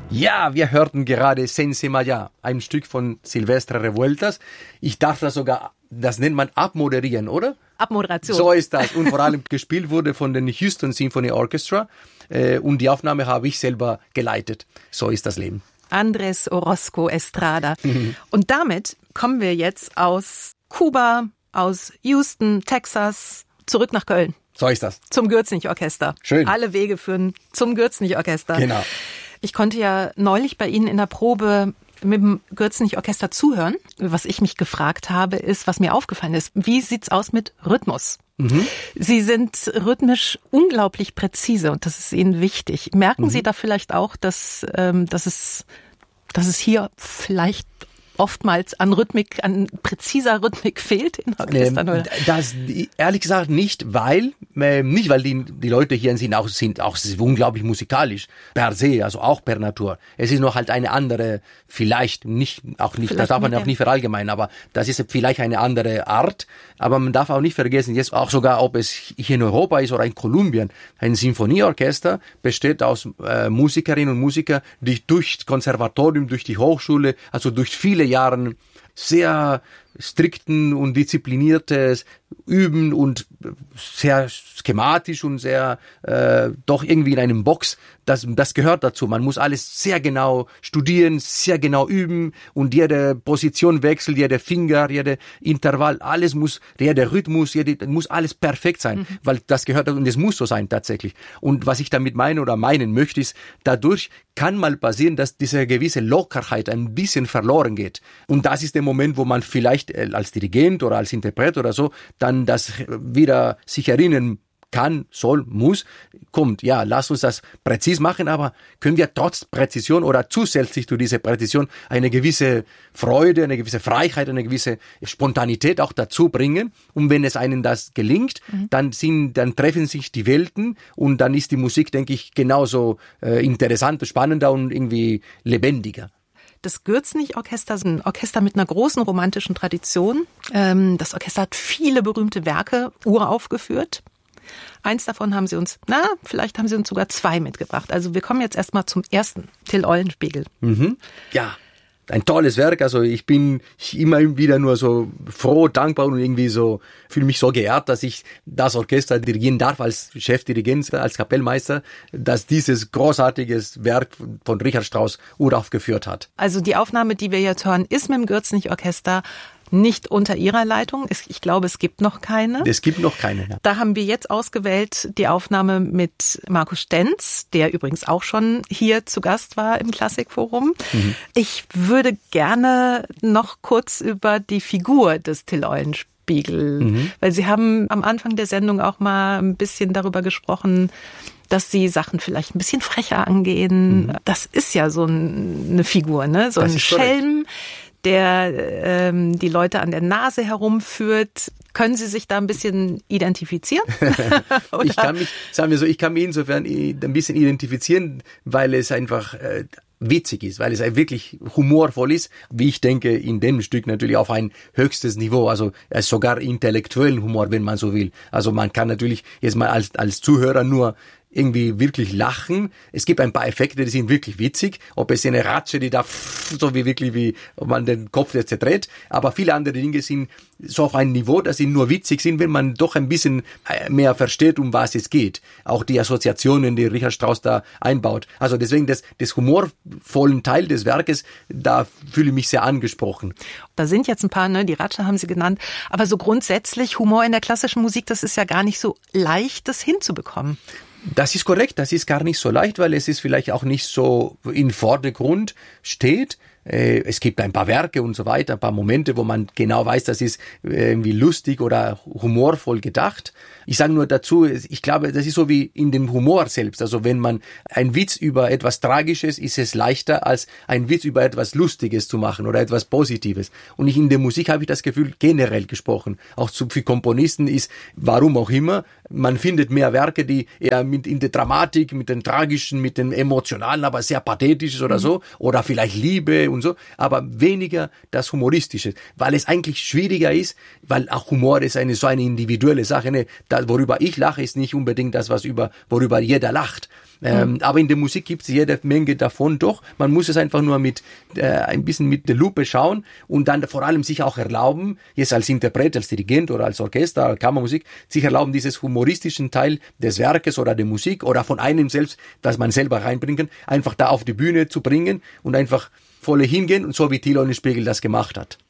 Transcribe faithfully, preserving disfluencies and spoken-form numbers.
Ja, wir hörten gerade Sense Maya, ein Stück von Silvestre Revueltas. Ich darf das sogar, das nennt man abmoderieren, oder? Abmoderation. So ist das. Und vor allem gespielt wurde von den Houston Symphony Orchestra. Und die Aufnahme habe ich selber geleitet. So ist das Leben. Andrés Orozco Estrada. Mhm. Und damit kommen wir jetzt aus Kuba, aus Houston, Texas, zurück nach Köln. So ist das. Zum Gürzenich-Orchester. Schön. Alle Wege führen zum Gürzenich-Orchester. Genau. Ich konnte ja neulich bei Ihnen in der Probe mit dem Gürzenich-Orchester zuhören. Was ich mich gefragt habe, ist, was mir aufgefallen ist. Wie sieht's aus mit Rhythmus? Mhm. Sie sind rhythmisch unglaublich präzise und das ist Ihnen wichtig. Merken mhm. Sie da vielleicht auch, dass, ähm, dass es, dass es hier vielleicht oftmals an Rhythmik, an präziser Rhythmik fehlt in Orchestern? Ähm, das, ehrlich gesagt nicht, weil, äh, nicht weil die, die Leute hier sind auch, sind auch unglaublich musikalisch, per se, also auch per Natur. Es ist noch halt eine andere, vielleicht nicht, auch nicht, vielleicht das darf man auch nicht verallgemeinern, aber das ist vielleicht eine andere Art. Aber man darf auch nicht vergessen, jetzt auch sogar, ob es hier in Europa ist oder in Kolumbien, ein Sinfonieorchester besteht aus äh, Musikerinnen und Musikern, die durch das Konservatorium, durch die Hochschule, also durch viele Jahren sehr strikten und diszipliniertes Üben und sehr schematisch und sehr äh, doch irgendwie in einem Box, das, das gehört dazu. Man muss alles sehr genau studieren, sehr genau üben und jede Position wechselt, jeder Finger, jeder Intervall, alles muss, jeder Rhythmus, jede, muss alles perfekt sein, mhm. weil das gehört und es muss so sein tatsächlich. Und was ich damit meine oder meinen möchte, ist, dadurch kann mal passieren, dass diese gewisse Lockerheit ein bisschen verloren geht. Und das ist der Moment, wo man vielleicht als Dirigent oder als Interpret oder so dann das wieder sich erinnern kann, soll, muss, kommt. Ja, lass uns das präzis machen, aber können wir trotz Präzision oder zusätzlich zu dieser Präzision eine gewisse Freude, eine gewisse Freiheit, eine gewisse Spontanität auch dazu bringen. Und wenn es einem das gelingt, mhm. dann sind, dann treffen sich die Welten und dann ist die Musik, denke ich, genauso äh, interessanter, spannender und irgendwie lebendiger. Das Gürzenich-Orchester ist ein Orchester mit einer großen romantischen Tradition. Das Orchester hat viele berühmte Werke uraufgeführt. Eins davon haben sie uns, na, vielleicht haben sie uns sogar zwei mitgebracht. Also wir kommen jetzt erstmal zum ersten, Till Eulenspiegel. Mhm. Ja. Ein tolles Werk, also ich bin immer wieder nur so froh, dankbar und irgendwie so, fühle mich so geehrt, dass ich das Orchester dirigieren darf als Chefdirigent, als Kapellmeister, dass dieses großartiges Werk von Richard Strauss uraufgeführt hat. Also die Aufnahme, die wir jetzt hören, ist mit dem Gürzenich-Orchester nicht unter Ihrer Leitung. Ich glaube, es gibt noch keine. Es gibt noch keine, ja. Da haben wir jetzt ausgewählt die Aufnahme mit Markus Stenz, der übrigens auch schon hier zu Gast war im Klassikforum. Mhm. Ich würde gerne noch kurz über die Figur des Till Eulenspiegel, mhm. weil Sie haben am Anfang der Sendung auch mal ein bisschen darüber gesprochen, dass sie Sachen vielleicht ein bisschen frecher angehen. Mhm. Das ist ja so eine Figur, ne? So das ein Schelm, der ähm, die Leute an der Nase herumführt. Können Sie sich da ein bisschen identifizieren? ich kann mich, sagen wir so, ich kann mich insofern ein bisschen identifizieren, weil es einfach äh, witzig ist, weil es wirklich humorvoll ist, wie ich denke, in dem Stück natürlich auf ein höchstes Niveau, also sogar intellektuellen Humor, wenn man so will. Also man kann natürlich jetzt mal als, als Zuhörer nur irgendwie wirklich lachen. Es gibt ein paar Effekte, die sind wirklich witzig. Ob es eine Ratsche, die da so wie wirklich wie, ob man den Kopf jetzt zerdreht. Aber viele andere Dinge sind so auf einem Niveau, dass sie nur witzig sind, wenn man doch ein bisschen mehr versteht, um was es geht. Auch die Assoziationen, die Richard Strauss da einbaut. Also deswegen das, das humorvollen Teil des Werkes, da fühle ich mich sehr angesprochen. Da sind jetzt ein paar, ne, die Ratsche haben Sie genannt. Aber so grundsätzlich Humor in der klassischen Musik, das ist ja gar nicht so leicht, das hinzubekommen. Das ist korrekt, das ist gar nicht so leicht, weil es ist vielleicht auch nicht so im Vordergrund steht. Es gibt ein paar Werke und so weiter, ein paar Momente, wo man genau weiß, das ist irgendwie lustig oder humorvoll gedacht. Ich sage nur dazu, ich glaube, das ist so wie in dem Humor selbst. Also wenn man einen Witz über etwas Tragisches, ist es leichter, als einen Witz über etwas Lustiges zu machen oder etwas Positives. Und ich, in der Musik habe ich das Gefühl, generell gesprochen. Auch zu, für Komponisten ist, warum auch immer, man findet mehr Werke, die eher mit in der Dramatik, mit den Tragischen, mit den Emotionalen, aber sehr Pathetisches oder so, oder vielleicht Liebe und so, aber weniger das Humoristische, weil es eigentlich schwieriger ist, weil auch Humor ist eine so eine individuelle Sache. Ne? Das, worüber ich lache, ist nicht unbedingt das, was über worüber jeder lacht. Ähm, mhm. Aber in der Musik gibt es jede Menge davon doch. Man muss es einfach nur mit äh, ein bisschen mit der Lupe schauen und dann vor allem sich auch erlauben, jetzt als Interpret, als Dirigent oder als Orchester, Kammermusik, sich erlauben, dieses humoristischen Teil des Werkes oder der Musik oder von einem selbst, das man selber reinbringen, einfach da auf die Bühne zu bringen und einfach voll hingehen und so wie Thilo Spiegel das gemacht hat.